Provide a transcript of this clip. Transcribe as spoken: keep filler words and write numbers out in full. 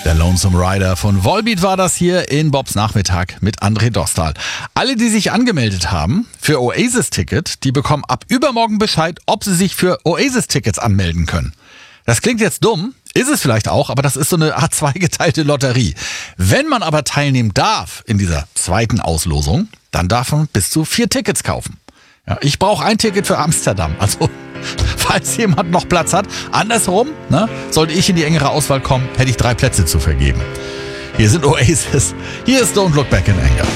Der Lonesome Rider von Volbeat war das hier in Bobs Nachmittag mit André Dostal. Alle, die sich angemeldet haben für Oasis-Ticket, die bekommen ab übermorgen Bescheid, ob sie sich für Oasis-Tickets anmelden können. Das klingt jetzt dumm, ist es vielleicht auch, aber das ist so eine Art zweigeteilte Lotterie. Wenn man aber teilnehmen darf in dieser zweiten Auslosung, dann darf man bis zu vier Tickets kaufen. Ja, ich brauche ein Ticket für Amsterdam, also falls jemand noch Platz hat. Andersrum, ne, sollte ich in die engere Auswahl kommen, hätte ich drei Plätze zu vergeben. Hier sind Oasis, hier ist Don't Look Back in Anger.